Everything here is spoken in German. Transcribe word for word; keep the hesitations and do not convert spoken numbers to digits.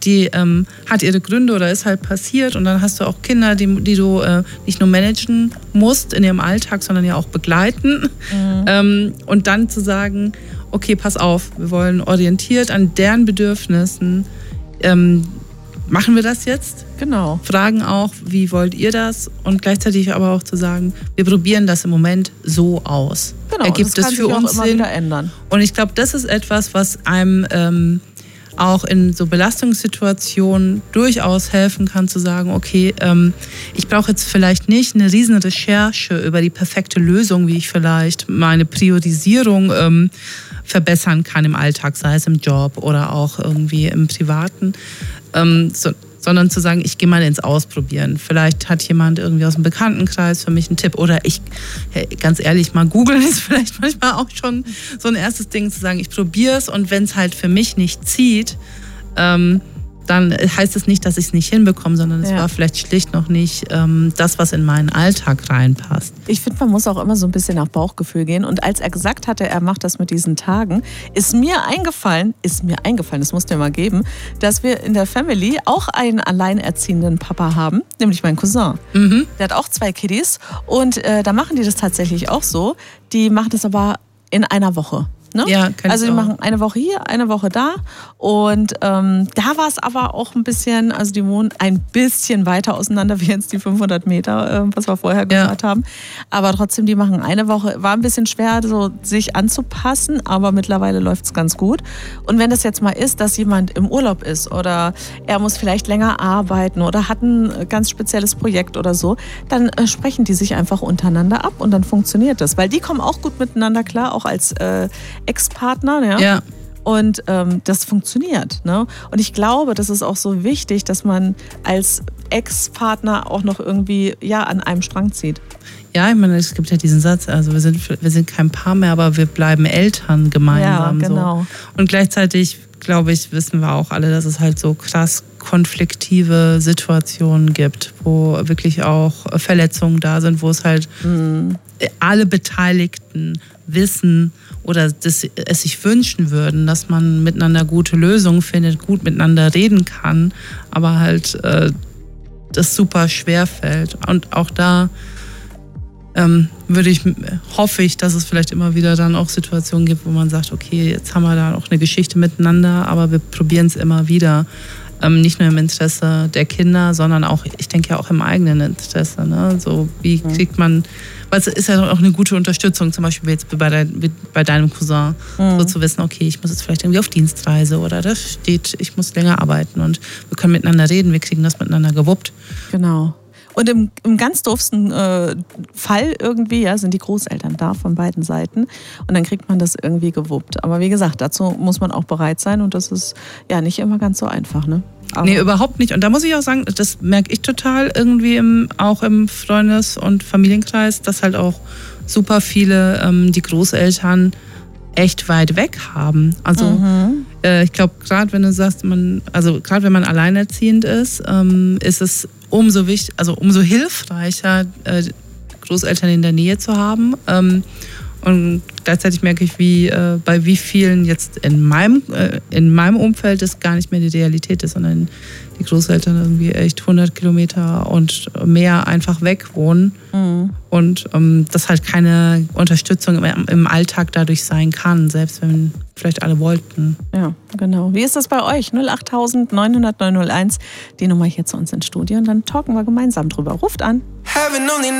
die ähm, hat ihre Gründe oder ist halt passiert und dann hast du auch Kinder, die, die du äh, nicht nur managen musst in ihrem Alltag, sondern ja auch begleiten. Mhm. Ähm, und dann zu sagen, okay, pass auf, wir wollen orientiert an deren Bedürfnissen, ähm, machen wir das jetzt? Genau. Fragen auch, wie wollt ihr das? Und gleichzeitig aber auch zu sagen, wir probieren das im Moment so aus. Genau, Ergibt das kann es für sich auch uns immer Sinn? wieder ändern. Und ich glaube, das ist etwas, was einem ähm, auch in so Belastungssituationen durchaus helfen kann, zu sagen, okay, ähm, ich brauche jetzt vielleicht nicht eine riesen Recherche über die perfekte Lösung, wie ich vielleicht meine Priorisierung ähm, verbessern kann im Alltag, sei es im Job oder auch irgendwie im Privaten, ähm, so, sondern zu sagen, ich gehe mal ins Ausprobieren. Vielleicht hat jemand irgendwie aus dem Bekanntenkreis für mich einen Tipp oder ich, hey, ganz ehrlich, mal googeln ist vielleicht manchmal auch schon so ein erstes Ding, zu sagen, ich probiere es und wenn es halt für mich nicht zieht, ähm, dann heißt es nicht, dass ich es nicht hinbekomme, sondern es ja. war vielleicht schlicht noch nicht ähm, das, was in meinen Alltag reinpasst. Ich finde, man muss auch immer so ein bisschen nach Bauchgefühl gehen. Und als er gesagt hatte, er macht das mit diesen Tagen, ist mir eingefallen, ist mir eingefallen, das musst du dir mal geben, dass wir in der Family auch einen alleinerziehenden Papa haben, nämlich meinen Cousin. Mhm. Der hat auch zwei Kiddies und äh, da machen die das tatsächlich auch so. Die machen das aber in einer Woche. Ne? Ja, also die machen eine Woche hier, eine Woche da und ähm, da war es aber auch ein bisschen, also die wohnen ein bisschen weiter auseinander wie jetzt die fünfhundert Meter, äh, was wir vorher gesagt ja. haben, aber trotzdem, die machen eine Woche, war ein bisschen schwer, so sich anzupassen, aber mittlerweile läuft es ganz gut und wenn das jetzt mal ist, dass jemand im Urlaub ist oder er muss vielleicht länger arbeiten oder hat ein ganz spezielles Projekt oder so, dann äh, sprechen die sich einfach untereinander ab und dann funktioniert das, weil die kommen auch gut miteinander klar, auch als äh, Ex-Partner, ja. ja. Und ähm, das funktioniert. Ne? Und ich glaube, das ist auch so wichtig, dass man als Ex-Partner auch noch irgendwie ja, an einem Strang zieht. Ja, ich meine, es gibt ja diesen Satz, also wir sind, wir sind kein Paar mehr, aber wir bleiben Eltern gemeinsam. Ja, genau. So. Und gleichzeitig, glaube ich, wissen wir auch alle, dass es halt so krass konfliktive Situationen gibt, wo wirklich auch Verletzungen da sind, wo es halt mhm. alle Beteiligten wissen oder das, es sich wünschen würden, dass man miteinander gute Lösungen findet, gut miteinander reden kann, aber halt äh, das super schwer fällt. Und auch da ähm, würde ich, hoffe ich, dass es vielleicht immer wieder dann auch Situationen gibt, wo man sagt, okay, jetzt haben wir da auch eine Geschichte miteinander, aber wir probieren es immer wieder. Ähm, nicht nur im Interesse der Kinder, sondern auch, ich denke ja auch im eigenen Interesse. Ne? So, wie kriegt man, weil es ist ja auch eine gute Unterstützung, zum Beispiel jetzt bei, dein, bei deinem Cousin, mhm. so zu wissen, okay, ich muss jetzt vielleicht irgendwie auf Dienstreise oder das steht, ich muss länger arbeiten und wir können miteinander reden, wir kriegen das miteinander gewuppt. Genau. Und im, im ganz doofsten äh, Fall irgendwie, ja, sind die Großeltern da von beiden Seiten und dann kriegt man das irgendwie gewuppt. Aber wie gesagt, dazu muss man auch bereit sein und das ist ja nicht immer ganz so einfach, ne? Aber nee, überhaupt nicht. Und da muss ich auch sagen, das merke ich total irgendwie im, auch im Freundes- und Familienkreis, dass halt auch super viele ähm, die Großeltern echt weit weg haben. Also mhm. äh, ich glaube, gerade wenn du sagst, man, also gerade wenn man alleinerziehend ist, ähm, ist es umso wichtig, also umso hilfreicher, äh, Großeltern in der Nähe zu haben. Ähm, und gleichzeitig merke ich, wie äh, bei wie vielen jetzt in meinem, äh, in meinem Umfeld das gar nicht mehr die Realität ist, sondern die Großeltern irgendwie echt hundert Kilometer und mehr einfach weg wohnen. Mhm. Und ähm, dass halt keine Unterstützung im, im Alltag dadurch sein kann, selbst wenn vielleicht alle wollten. Ja, genau. Wie ist das bei euch? null acht neunhundert neunhunderteins, die Nummer hier zu uns ins Studio und dann talken wir gemeinsam drüber. Ruft an.